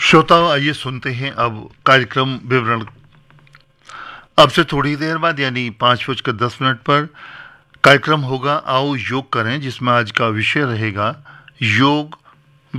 श्रोताओं, आइए सुनते हैं अब कार्यक्रम विवरण। अब से थोड़ी देर बाद यानी 5:10 पर कार्यक्रम होगा आओ योग करें, जिसमें आज का विषय रहेगा योग